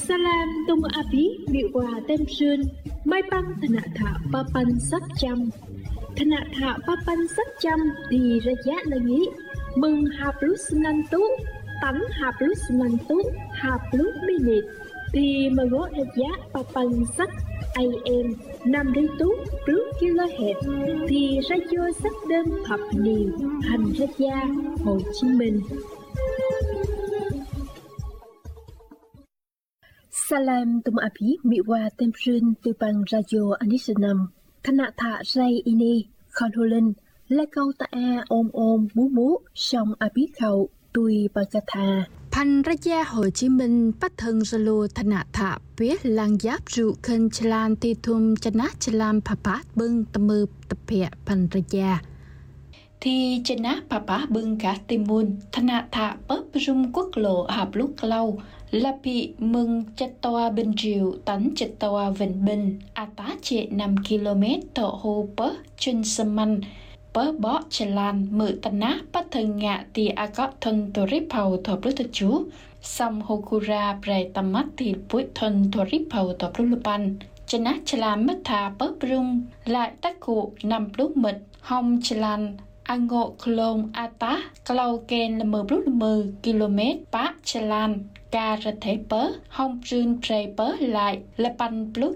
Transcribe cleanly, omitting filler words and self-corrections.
Salam tung api miwa tem sun mai băng thana tha papan sắc chăm thana tha papan sắc chăm thì ra giá lagi mừng ha plus nantu tánh ha plus nantu ha plus minute thì mà gót ra giá papan sắc AM 5 ritu plus kilohertz thì radio sắc đơn thập niên hành ra gia Hồ Chí Minh. Salam tum api miwa temsun từ bằng radio Anisanam thana tha ray ini khonholin la câu ta ôm bú song api khẩu tùy bằng tha พันรยาโฮจิมินห์ปัทงสโลธนาถาเปียลังยับจุคันชลานตีทุมชนะชลามผปาบึงตะมือตะเพียพันรยาที่ชนะผปาบึงกาติมุนธนาถาเปิบรุมกุกโลหับลุกเล่าละปีมึงจัตวาบินจิวตันจัตวาเวนบินอาตาเจ5 กิโลเมตรต่อโฮเปจุนสมันเปิบชลานมือตนะปัทงะตีอากาศทนตัวริเผาตัวพลุตจูซัมโฮกุราเปรตมัตติปุยทนตัวริเผาตัวพลุลปันชนะชลานมัทธาเปิบรุงลายตะกุนำพลุหมดหอมชลานอังโกโคลมอาตากลาวเกนละมือพลุละมือกิโลเมตรปะชลานการะเทเปอร์หอมจืนเปรเปอร์ลายละปันพลุ